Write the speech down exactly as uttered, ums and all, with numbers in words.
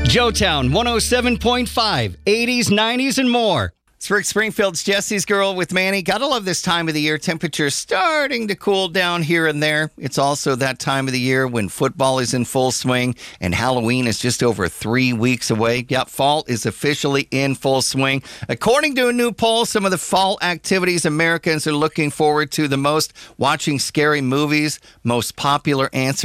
Joetown one oh seven point five, eighties, nineties, and more. It's Rick Springfield's Jesse's Girl with Manny. Gotta love this time of the year. Temperatures starting to cool down here and there. It's also that time of the year when football is in full swing and Halloween is just over three weeks away. Yep, fall is officially in full swing. According to a new poll, some of the fall activities Americans are looking forward to the most: watching scary movies. Most popular answer: